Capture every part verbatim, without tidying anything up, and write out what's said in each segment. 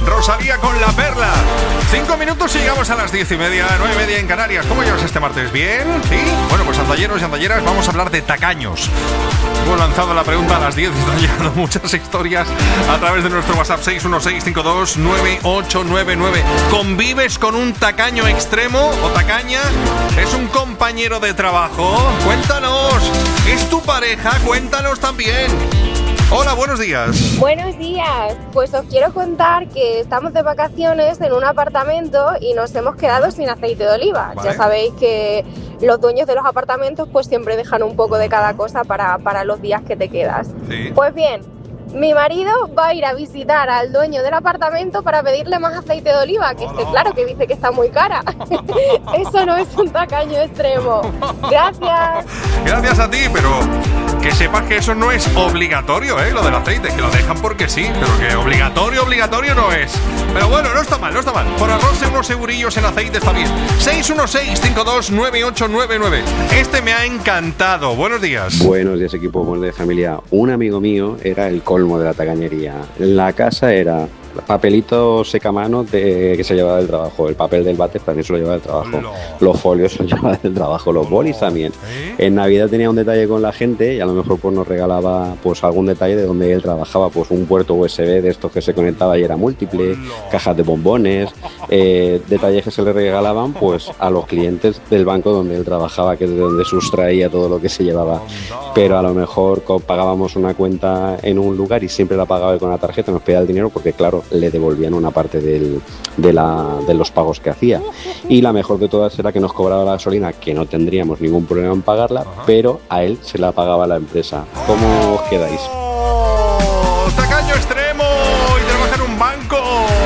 Rosalía con La Perla. Cinco minutos y llegamos a las diez y media, nueve y media en Canarias. ¿Cómo llevas este martes? ¿Bien? ¿Sí? Bueno, pues andalleros y andalleras, vamos a hablar de tacaños. Hemos lanzado la pregunta a las diez y están llegando muchas historias a través de nuestro WhatsApp seis uno seis cinco dos nueve ocho nueve nueve. ¿Convives con un tacaño extremo o tacaña? ¿Es un compañero de trabajo? Cuéntanos. ¿Es tu pareja? Cuéntanos también. Hola, buenos días. Buenos días. Pues os quiero contar que estamos de vacaciones en un apartamento y nos hemos quedado sin aceite de oliva. Vale. Ya sabéis que los dueños de los apartamentos pues siempre dejan un poco de cada cosa para, para los días que te quedas. Sí. Pues bien, mi marido va a ir a visitar al dueño del apartamento para pedirle más aceite de oliva, que es que claro que dice que está muy cara. Eso no es un tacaño extremo. Gracias. Gracias a ti, pero que sepas que eso no es obligatorio, ¿eh? Lo del aceite, que lo dejan porque sí, pero que obligatorio, obligatorio no es. Pero bueno, no está mal, no está mal. Por ahorrarse unos eurillos en aceite está bien. seis uno seis cinco dos nueve ocho nueve nueve. Este me ha encantado. Buenos días. Buenos días, equipo de familia. Un amigo mío era el colmo de la tacañería. La casa era papelito secamano de, que se llevaba del trabajo. El papel del váter también se lo llevaba del trabajo. No. Los folios se lo llevaba del trabajo. Los bolis también. ¿Eh? En Navidad tenía un detalle con la gente y a lo mejor pues nos regalaba pues algún detalle de donde él trabajaba, pues un puerto U S B de estos que se conectaba y era múltiple, cajas de bombones, eh, detalles que se le regalaban pues a los clientes del banco donde él trabajaba, que es de donde sustraía todo lo que se llevaba. Pero a lo mejor pagábamos una cuenta en un lugar y siempre la pagaba él con la tarjeta, nos pedía el dinero porque claro, le devolvían una parte del, de, la, de los pagos que hacía. Y la mejor de todas era que nos cobraba la gasolina, que no tendríamos ningún problema en pagarla, Ajá. pero a él se la pagaba la empresa. ¿Cómo os quedáis? ¡Oh! ¡Tacaño extremo! Y trabaja en un banco.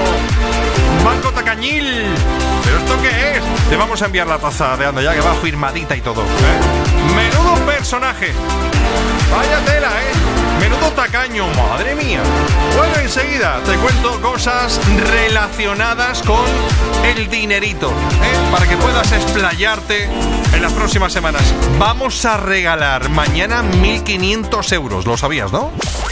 Un banco tacañil. ¿Pero esto qué es? Te vamos a enviar la taza de Anda Ya, que va firmadita y todo, ¿eh? Menudo personaje. Vaya tela, ¿eh? Menudo tacaño, madre mía. Bueno, enseguida te cuento cosas relacionadas con el dinerito, ¿eh? Para que puedas explayarte en las próximas semanas. Vamos a regalar mañana mil quinientos euros, ¿lo sabías, no?